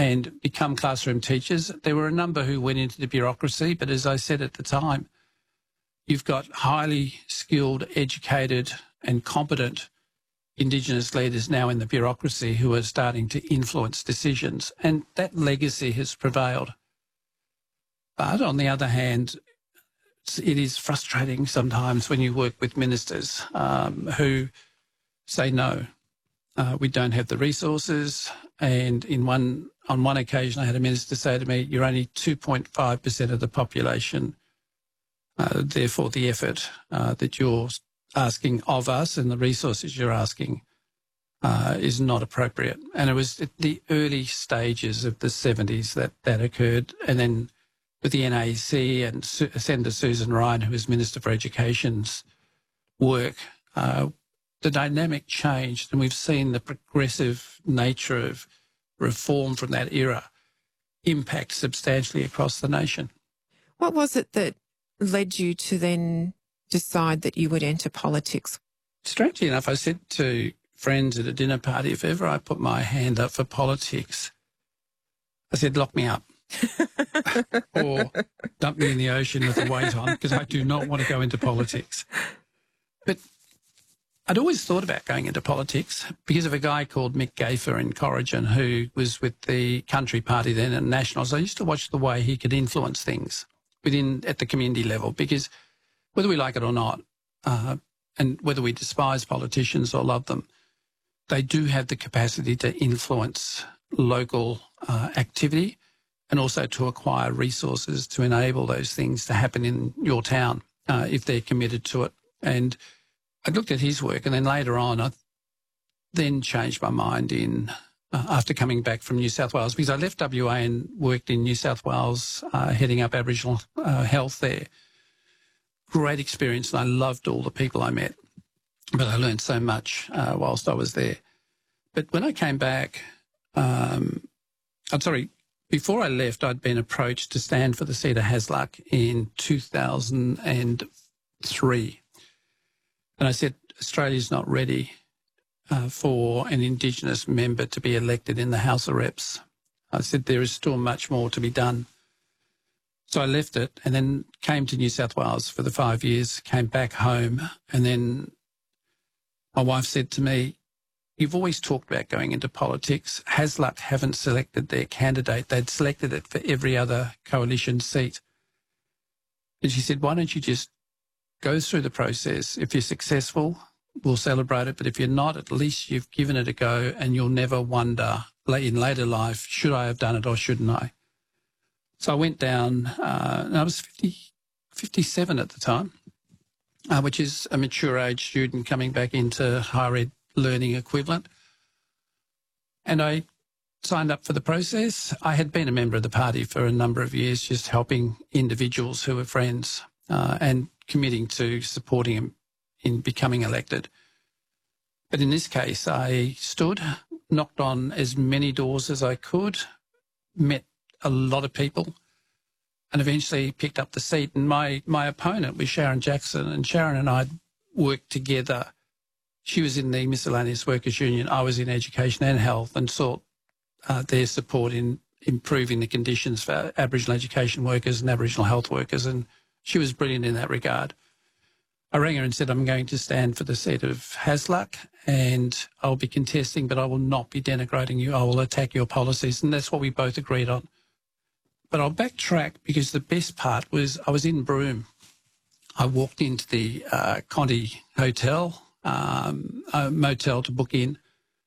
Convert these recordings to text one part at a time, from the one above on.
and become classroom teachers. There were a number who went into the bureaucracy, but as I said at the time, you've got highly skilled, educated and competent Indigenous leaders now in the bureaucracy who are starting to influence decisions, and that legacy has prevailed. But on the other hand, it is frustrating sometimes when you work with ministers who say, no, we don't have the resources. And on one occasion, I had a minister say to me, you're only 2.5% of the population. Therefore, the effort that you're asking of us and the resources you're asking is not appropriate. And it was at the early stages of the 70s that occurred. And then with the NAC and Senator Susan Ryan, who was Minister for Education's work, the dynamic changed, and we've seen the progressive nature of reform from that era impact substantially across the nation. What was it that led you to then decide that you would enter politics? Strangely enough, I said to friends at a dinner party, if ever I put my hand up for politics, I said, lock me up. Or dump me in the ocean with the weight on, because I do not want to go into politics. But I'd always thought about going into politics because of a guy called Mick Gafer in Corrigan, who was with the Country Party then and Nationals. I used to watch the way he could influence things at the community level, because whether we like it or not, and whether we despise politicians or love them, they do have the capacity to influence local activity and also to acquire resources to enable those things to happen in your town if they're committed to it. And I looked at his work, and then later on I then changed my mind after coming back from New South Wales, because I left WA and worked in New South Wales heading up Aboriginal health there. Great experience, and I loved all the people I met, but I learned so much whilst I was there. But when I came back, before I left, I'd been approached to stand for the seat of Hasluck in 2003. And I said, Australia's not ready for an Indigenous member to be elected in the House of Reps. I said, there is still much more to be done. So I left it and then came to New South Wales for the 5 years, came back home, and then my wife said to me, you've always talked about going into politics. Hasluck haven't selected their candidate. They'd selected it for every other coalition seat. And she said, why don't you just go through the process? If you're successful, we'll celebrate it. But if you're not, at least you've given it a go, and you'll never wonder in later life, should I have done it or shouldn't I? So I went down, and I was 57 at the time, which is a mature age student coming back into higher ed learning equivalent. And I signed up for the process. I had been a member of the party for a number of years, just helping individuals who were friends and committing to supporting him in becoming elected. But in this case, I stood, knocked on as many doors as I could, met a lot of people, and eventually picked up the seat. And my opponent was Sharon Jackson, and Sharon and I worked together. She was in the Miscellaneous Workers Union. I was in Education and Health, and sought their support in improving the conditions for Aboriginal education workers and Aboriginal health workers. And she was brilliant in that regard. I rang her and said, I'm going to stand for the seat of Hasluck, and I'll be contesting, but I will not be denigrating you. I will attack your policies. And that's what we both agreed on. But I'll backtrack, because the best part was I was in Broome. I walked into the Conti Hotel, a motel to book in,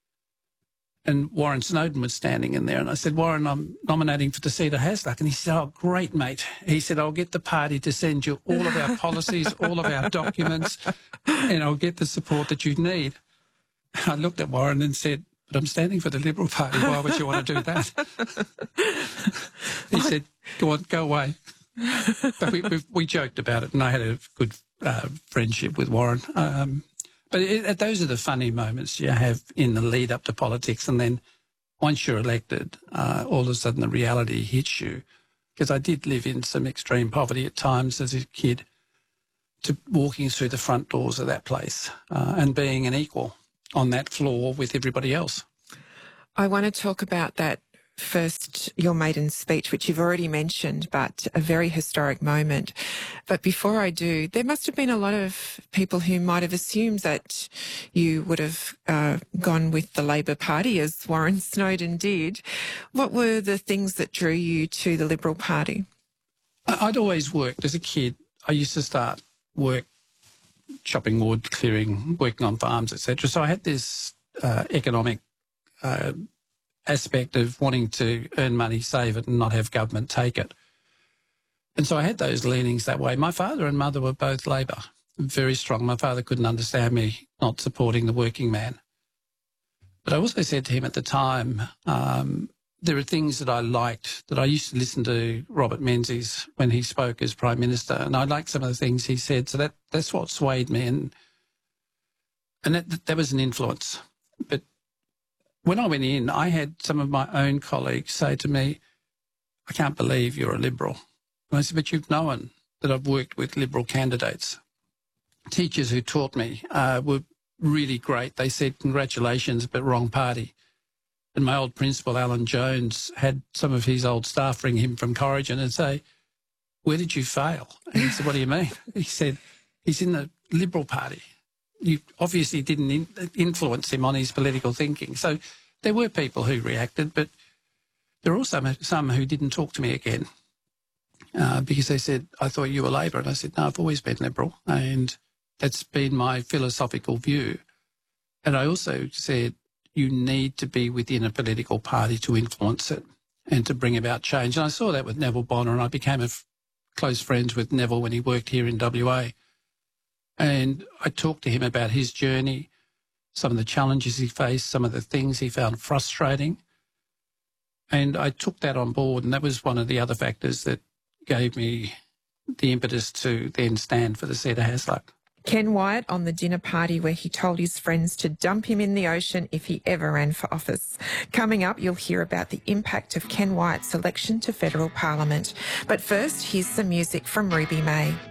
and Warren Snowden was standing in there. And I said, Warren, I'm nominating for the seat of Hasluck. And he said, oh, great, mate. He said, I'll get the party to send you all of our policies, all of our documents, and I'll get the support that you need. I looked at Warren and said, but I'm standing for the Liberal Party. Why would you want to do that? He said, go on, go away. But we joked about it, and I had a good friendship with Warren. But those are the funny moments you have in the lead up to politics. And then once you're elected, all of a sudden the reality hits you. Because I did live in some extreme poverty at times as a kid, to walking through the front doors of that place and being an equal on that floor with everybody else. I want to talk about that first, your maiden speech, which you've already mentioned, but a very historic moment. But before I do, there must have been a lot of people who might have assumed that you would have gone with the Labor Party, as Warren Snowden did. What were the things that drew you to the Liberal Party? I'd always worked as a kid. I used to start work chopping wood, clearing, working on farms, etc. So I had this economic aspect of wanting to earn money, save it, and not have government take it. And so I had those leanings that way. My father and mother were both Labor, very strong. My father couldn't understand me not supporting the working man. But I also said to him at the time, there are things that I liked, that I used to listen to Robert Menzies when he spoke as Prime Minister, and I liked some of the things he said. So that's what swayed me, and that was an influence. But when I went in, I had some of my own colleagues say to me, I can't believe you're a Liberal. And I said, but you've known that I've worked with Liberal candidates. Teachers who taught me were really great. They said, congratulations, but wrong party. And my old principal, Alan Jones, had some of his old staff ring him from Corrigan and say, where did you fail? And he said, what do you mean? He said, he's in the Liberal Party. You obviously didn't influence him on his political thinking. So there were people who reacted, but there were also some who didn't talk to me again because they said, I thought you were Labor. And I said, no, I've always been Liberal. And that's been my philosophical view. And I also said, you need to be within a political party to influence it and to bring about change. And I saw that with Neville Bonner, and I became close friends with Neville when he worked here in WA. And I talked to him about his journey, some of the challenges he faced, some of the things he found frustrating. And I took that on board, and that was one of the other factors that gave me the impetus to then stand for the seat of Hasluck. Ken Wyatt on the dinner party where he told his friends to dump him in the ocean if he ever ran for office. Coming up, you'll hear about the impact of Ken Wyatt's election to federal parliament. But first, here's some music from Ruby May.